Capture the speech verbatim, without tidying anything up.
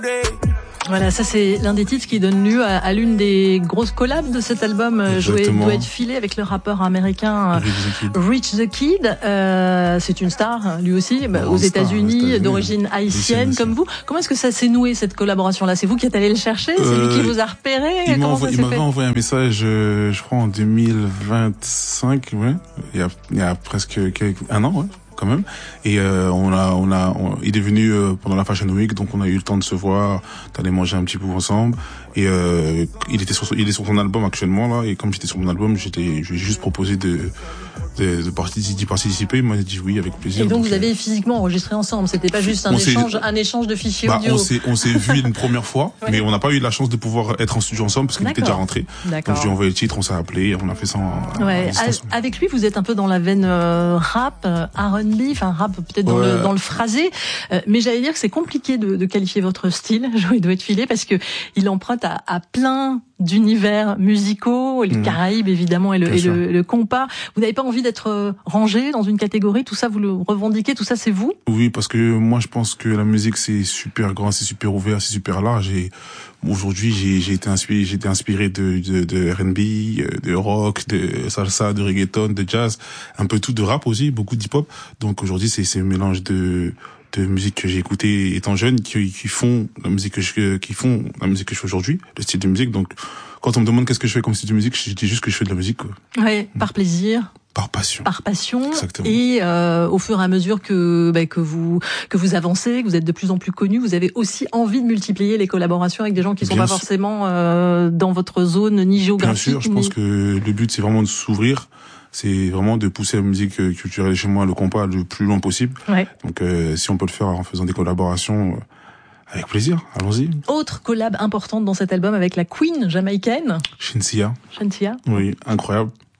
Voilà, ça c'est l'un des titres qui donne lieu à, à l'une des grosses collabs de cet album, Jouer doit être filé, avec le rappeur américain Rich the Kid. Euh, c'est une star, lui aussi, bah, aux États-Unis, d'origine haïtienne comme vous. Comment est-ce que ça s'est noué, cette collaboration-là? C'est vous qui êtes allé le chercher? C'est euh, lui qui vous a repéré? Il m'avait envoyé un message, euh, je crois en deux mille vingt-cinq, ouais, il y a, il y a presque quelques, un an, ouais. Quand même, et euh, on a on a on, il est venu euh, pendant la Fashion Week, donc on a eu le temps de se voir, d'aller manger un petit peu ensemble, et euh, il était sur il est sur son album actuellement là, et comme j'étais sur mon album, j'étais j'ai juste proposé de de, de participer, d'y participer. Il m'a dit oui avec plaisir. Et donc, donc vous avez physiquement enregistré ensemble, c'était pas juste un échange un échange de fichiers bah, audio. On s'est on s'est vu une première fois, ouais. Mais on n'a pas eu la chance de pouvoir être en studio ensemble parce qu'il était déjà rentré. Donc je lui ai envoyé le titre, on s'est appelé, on a fait ça en, ouais. en avec lui, vous êtes un peu dans la veine euh, rap, euh, R and B, enfin rap peut-être dans ouais. le dans le phrasé, euh, mais j'allais dire que c'est compliqué de, de qualifier votre style, Jouer doit être filé, parce que il emprunte à, à plein d'univers musicaux, les mmh. Caraïbes évidemment et le, et le, le compas. Vous n'avez pas envie d'être rangé dans une catégorie, tout ça vous le revendiquez, tout ça c'est vous? Oui, parce que moi je pense que la musique c'est super grand, c'est super ouvert, c'est super large, et aujourd'hui j'ai j'ai été inspiré, j'ai été inspiré de de, de R and B, de rock, de salsa, de reggaeton, de jazz, un peu tout, de rap aussi, beaucoup d'hip-hop. Donc aujourd'hui c'est c'est un mélange de de musique que j'ai écouté étant jeune, qui, qui font la musique que je, qui font la musique que je fais aujourd'hui, le style de musique. Donc, quand on me demande qu'est-ce que je fais comme style de musique, je dis juste que je fais de la musique, quoi. Ouais, par plaisir. Par passion. Par passion. Exactement. Et euh, au fur et à mesure que bah, que vous que vous avancez, que vous êtes de plus en plus connu, vous avez aussi envie de multiplier les collaborations avec des gens qui sont Bien pas sûr. forcément euh, dans votre zone ni géographique. Bien sûr, je ni... pense que le but c'est vraiment de s'ouvrir. C'est vraiment de pousser la musique culturelle chez moi, le compas, le plus loin possible. Ouais. Donc, euh, si on peut le faire en faisant des collaborations, euh, avec plaisir, allons-y. Autre collab importante dans cet album avec la Queen jamaïcaine. Shenseea. Shenseea. Oui, incroyable.